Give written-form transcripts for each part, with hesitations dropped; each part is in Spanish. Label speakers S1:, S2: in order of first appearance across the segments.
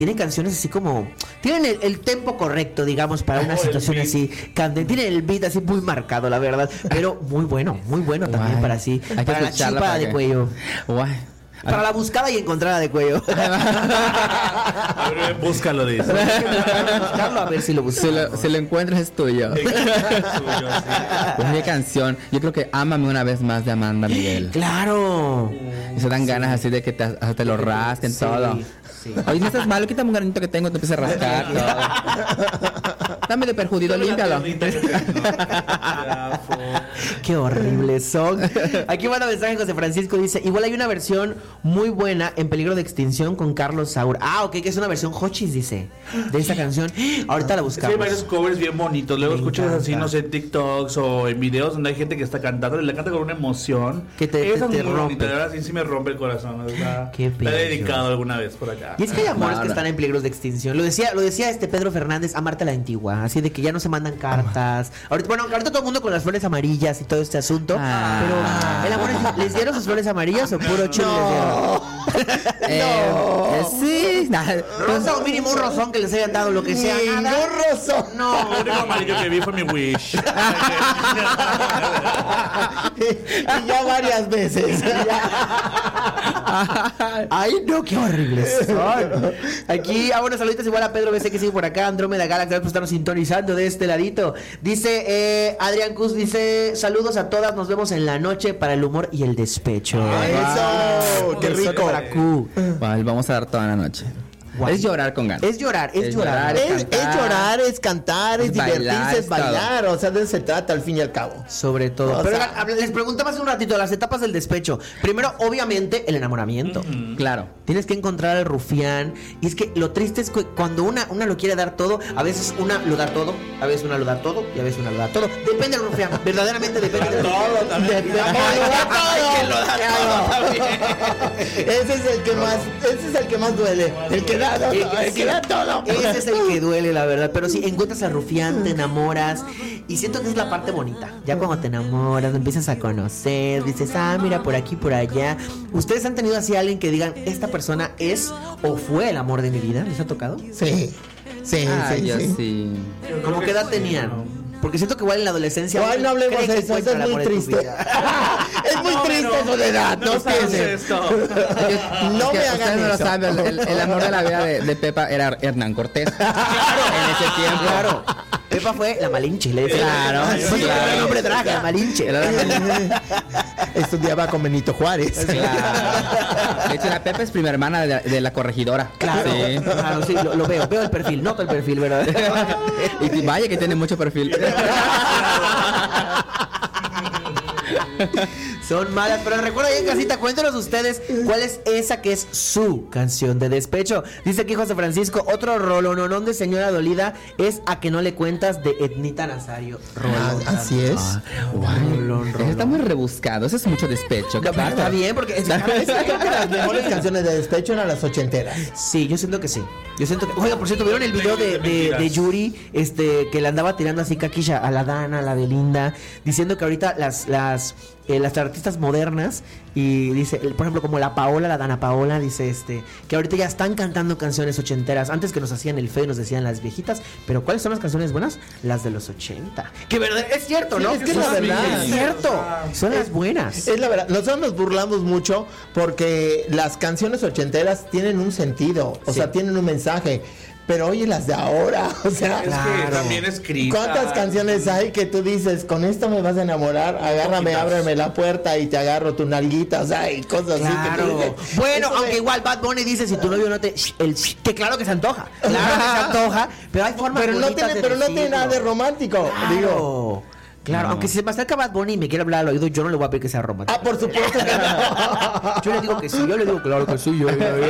S1: tiene canciones así como... Tienen el tempo correcto, digamos, para una situación así. Tienen el beat así muy marcado, la verdad. Pero muy bueno también para así. Para la chipa de cuello. Para la buscada y encontrada de cuello.
S2: A ver, búscalo, dice.
S1: Buscarlo, a ver si lo buscas.
S3: Si lo encuentras es tuyo.
S2: Sí.
S3: Es mi canción. Yo creo que Ámame una vez más de Amanda Miguel.
S1: ¡Claro!
S3: Y se dan ganas así de que te lo rasquen todo.
S1: Sí.
S3: Oye, no estás malo, quítame un granito que tengo, te empieza a rascar todo. Dame de perjudido, límpialo.
S1: Qué horribles son. Aquí manda mensaje José Francisco, dice: igual hay una versión muy buena en peligro de extinción con Carlos Saura. Ok, que es una versión Hochis, dice, de esa canción. Ahorita la buscamos.
S2: Sí, hay varios covers bien bonitos. Luego escuchas
S1: encanta.
S2: así, no sé, en TikToks o en videos donde hay gente que está cantando y la canta con una emoción.
S1: Que te
S2: esa es muy
S1: rompe.
S2: bonita, de verdad sí me rompe el corazón.
S1: Qué
S2: la he
S1: bello.
S2: dedicado alguna vez por acá.
S1: Y es que hay amores que están en peligros de extinción. Lo decía Pedro Fernández, amarte a la antigua. Así de que ya no se mandan cartas. Ahorita todo el mundo con las flores amarillas y todo este asunto. Pero el amor ¿les dieron sus flores amarillas o puro chile les dieron?
S3: Sí.
S1: Rosa o mínimo un rosón que les hayan dado, lo que sea. Nada.
S4: Un rosón.
S1: No.
S2: El único amarillo que vi fue mi Wish.
S4: Y ya varias veces.
S1: Ay, no, qué horribles son. Aquí, buenos saluditos igual a Pedro BC que sigue por acá. Andrómeda Gala, gracias por estarnos sintonizando de este ladito. Dice Adrián Cus, dice: saludos a todas, nos vemos en la noche para el humor y el despecho.
S4: Eso, qué rico.
S1: Para Q.
S3: Vale, vamos a dar toda la noche.
S1: Guay.
S3: Es llorar con ganas.
S1: Es llorar.
S4: Es llorar, es cantar, es
S3: es bailar,
S4: divertirse, es
S3: es todo.
S4: bailar. O sea, de eso se trata al fin y al cabo.
S1: Sobre todo.
S4: O
S1: Pero
S4: sea,
S1: les preguntaba hace un ratito las etapas del despecho. Primero, obviamente, el enamoramiento.
S3: Claro.
S1: Tienes que encontrar al rufián. Y es que lo triste es que cuando una lo quiere dar todo, a veces una lo da todo, a veces una lo da todo y a veces una lo da todo. Depende del rufián. Verdaderamente depende del rufián.
S2: Todo también.
S4: Ese es el que más duele. El que da todo. El que da todo.
S1: Ese es el que duele, la verdad. Pero sí, encuentras al rufián, te enamoras. Y siento que es la parte bonita. Ya cuando te enamoras, empiezas a conocer, dices, mira, por aquí, por allá. ¿Ustedes han tenido así a alguien que digan, esta persona es o fue el amor de mi vida? ¿Les ha tocado?
S4: Sí.
S3: Yo sí.
S1: ¿Cómo qué edad tenían? Porque siento que igual en la adolescencia...
S4: Ay, no hablemos de eso, eso es muy triste. Es muy triste Soledad, no pienses. No me hagan
S3: ustedes no lo
S4: eso.
S3: saben, el amor de la vida de Pepa era Hernán Cortés. Claro. En ese tiempo.
S1: Claro. Pepa fue la Malinche, le decía.
S3: Claro,
S1: Sí,
S3: claro.
S1: era el nombre drag, la Malinche.
S4: Estudiaba con Benito Juárez.
S3: Claro. De hecho, la Pepa es prima hermana de la corregidora.
S1: Claro,
S3: Sí.
S1: claro, sí, lo veo el perfil, noto el perfil, ¿verdad?
S3: Y vaya que tiene mucho perfil.
S1: Son malas, pero recuerda ahí en casita, cuéntenos ustedes cuál es esa que es su canción de despecho. Dice aquí José Francisco, otro rolononón de señora dolida es A que no le cuentas de Ednita Nazario.
S4: Así es.
S1: Rolón.
S3: Está muy rebuscado, eso es mucho despecho.
S1: No, pero está bien porque
S4: Creo que las mejores canciones de despecho eran las ochenteras.
S1: Sí, yo siento que sí. Yo siento que... Oiga, por cierto, ¿vieron el video de Yuri? Que le andaba tirando así caquilla a la Dana, a la Belinda, diciendo que ahorita las artistas modernas, y dice, por ejemplo, como la Dana Paola, dice que ahorita ya están cantando canciones ochenteras. Antes que nos hacían el feo, nos decían las viejitas, pero ¿cuáles son las canciones buenas? Las de los 80. Que verdad, es cierto, ¿no?
S4: es que es la verdad.
S1: Es cierto, son las buenas.
S4: Es la verdad, nosotros nos burlamos mucho porque las canciones ochenteras tienen un sentido, o sea, tienen un mensaje. Pero oye las de ahora, o sea,
S2: Es que también escrita.
S4: ¿cuántas canciones hay que tú dices, con esto me vas a enamorar? Agárrame,
S2: Poquitas.
S4: ábreme la puerta y te agarro tu nalguita, o sea, y cosas así que tú
S1: Claro.
S4: dices.
S1: Bueno,
S4: Eso
S1: aunque
S4: de-
S1: igual Bad Bunny dice, si tu novio no te... que claro que se antoja. Claro que se antoja, pero hay formas
S4: Pero no
S1: bonitas
S4: tiene,
S1: de
S4: pero no tiene
S1: decirlo.
S4: nada de romántico, digo.
S1: Claro. Claro, aunque si se me acerca Bad Bunny y me quiere hablar al oído, yo no le voy a pedir que sea romántico.
S4: Ah, por supuesto que no.
S1: Yo le digo que sí, yo le digo claro que sí.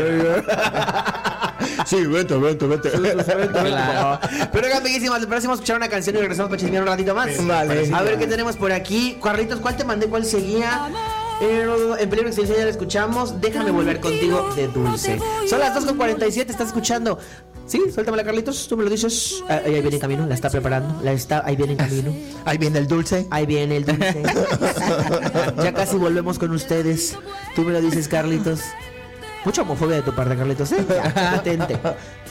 S4: Sí, vete.
S1: Claro. Pero oigan, bellísimas, les parece escuchar una canción y regresamos para chismear un ratito más.
S4: Vale.
S1: A ver qué tenemos por aquí. Carlitos, ¿cuál te mandé? ¿Cuál seguía? En peligro de extinción ya la escuchamos. Déjame volver contigo de Dulce. Son las 2:47, estás escuchando. Sí, suéltamela, Carlitos, tú me lo dices. Ahí viene en camino, la está preparando. Ahí viene en camino.
S4: Ahí viene el dulce.
S1: Ahí viene el dulce. Ya casi volvemos con ustedes. Tú me lo dices, Carlitos. Mucha homofobia de tu parte, Carlitos, ¿eh? Ya, detente.